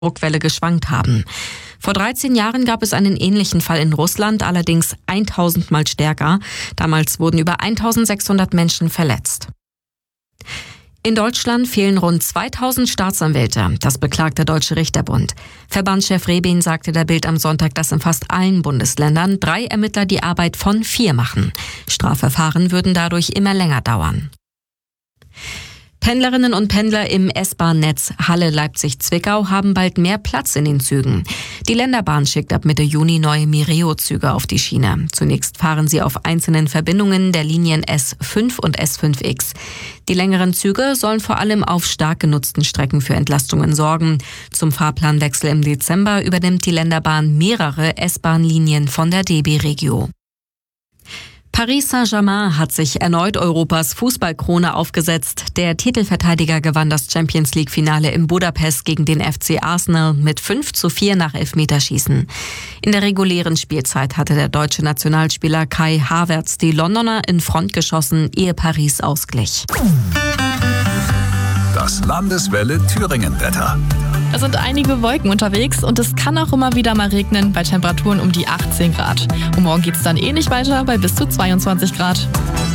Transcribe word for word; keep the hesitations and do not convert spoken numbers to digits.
Druckwelle geschwankt haben. Vor dreizehn Jahren gab es einen ähnlichen Fall in Russland, allerdings tausendmal stärker. Damals wurden über eintausendsechshundert Menschen verletzt. In Deutschland fehlen rund zweitausend Staatsanwälte. Das beklagt der Deutsche Richterbund. Verbandschef Rebin sagte der Bild am Sonntag, dass in fast allen Bundesländern drei Ermittler die Arbeit von vier machen. Strafverfahren würden dadurch immer länger dauern. Pendlerinnen und Pendler im S-Bahn-Netz Halle-Leipzig-Zwickau haben bald mehr Platz in den Zügen. Die Länderbahn schickt ab Mitte Juni neue Mireo-Züge auf die Schiene. Zunächst fahren sie auf einzelnen Verbindungen der Linien S fünf und S fünf X. Die längeren Züge sollen vor allem auf stark genutzten Strecken für Entlastungen sorgen. Zum Fahrplanwechsel im Dezember übernimmt die Länderbahn mehrere S-Bahn-Linien von der D B Regio. Paris Saint-Germain hat sich erneut Europas Fußballkrone aufgesetzt. Der Titelverteidiger gewann das Champions-League-Finale in Budapest gegen den F C Arsenal mit fünf zu vier nach Elfmeterschießen. In der regulären Spielzeit hatte der deutsche Nationalspieler Kai Havertz die Londoner in Front geschossen, ehe Paris ausglich. Das Landeswelle Thüringen-Wetter. Es sind einige Wolken unterwegs und es kann auch immer wieder mal regnen bei Temperaturen um die achtzehn Grad. Und morgen geht es dann eh nicht weiter bei bis zu zweiundzwanzig Grad.